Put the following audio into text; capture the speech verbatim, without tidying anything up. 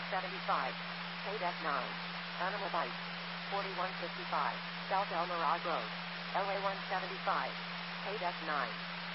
seventy-five. Paid F nine. Animal Bites. forty-one fifty-five. South El Mirage Road. L A one seventy-five. Paid F nine.